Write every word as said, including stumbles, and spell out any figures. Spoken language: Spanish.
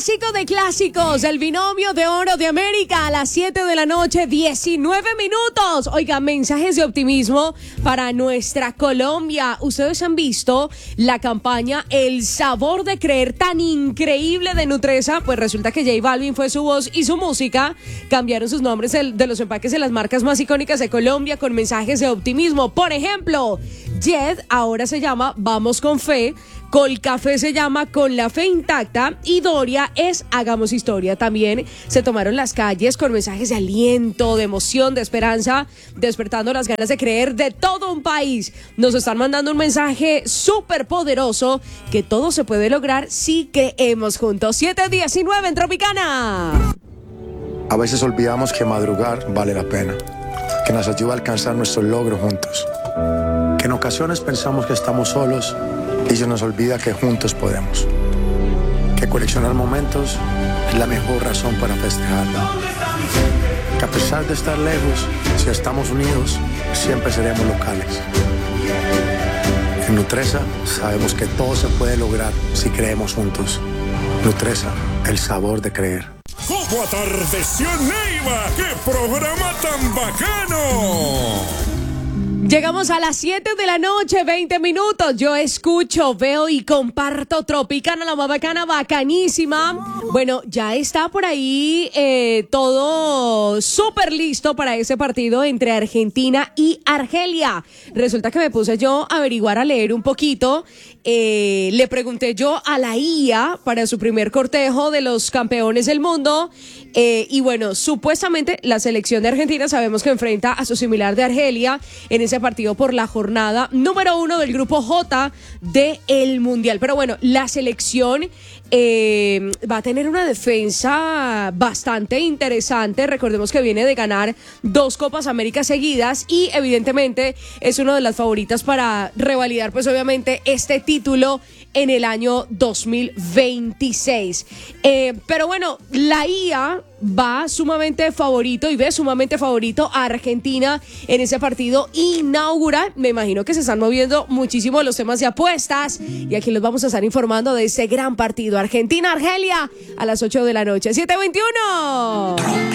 clásico de clásicos, el binomio de oro de América a las siete de la noche, diecinueve minutos. Oiga, mensajes de optimismo para nuestra Colombia. Ustedes han visto la campaña El Sabor de Creer tan increíble de Nutresa. Pues resulta que J Balvin fue su voz y su música. Cambiaron sus nombres de los empaques de las marcas más icónicas de Colombia con mensajes de optimismo. Por ejemplo, Jet ahora se llama Vamos con Fe. Colcafé se llama Con la Fe Intacta y Doria es Hagamos Historia. También se tomaron las calles con mensajes de aliento, de emoción, de esperanza, despertando las ganas de creer de todo un país. Nos están mandando un mensaje súper poderoso que todo se puede lograr si creemos juntos. siete diecinueve en Tropicana. A veces olvidamos que madrugar vale la pena, que nos ayuda a alcanzar nuestros logros juntos, que en ocasiones pensamos que estamos solos y se nos olvida que juntos podemos, que coleccionar momentos es la mejor razón para festejarlo, que a pesar de estar lejos, si estamos unidos, siempre seremos locales. En Nutresa sabemos que todo se puede lograr si creemos juntos. Nutresa, el sabor de creer. ¿Cómo atardeció Neiva? ¡Qué programa tan bacano! Llegamos a las siete de la noche, veinte minutos. Yo escucho, veo y comparto Tropicana, la más bacana, bacanísima. Bueno, ya está por ahí eh, todo súper listo para ese partido entre Argentina y Argelia. Resulta que me puse yo a averiguar, a leer un poquito. Eh, le pregunté yo a la I A para su primer cortejo de los campeones del mundo. Eh, y bueno, supuestamente la selección de Argentina sabemos que enfrenta a su similar de Argelia en ese partido por la jornada número uno del grupo J del Mundial. Pero bueno, la selección eh, va a tener una defensa bastante interesante. Recordemos que viene de ganar dos Copas América seguidas y evidentemente es una de las favoritas para revalidar pues obviamente este título en el año dos mil veintiséis. Eh, pero bueno, la I A va sumamente favorito y ve sumamente favorito a Argentina en ese partido inaugural. Me imagino que se están moviendo muchísimo los temas de apuestas y aquí los vamos a estar informando de ese gran partido Argentina-Argelia a las ocho de la noche. siete veintiuno.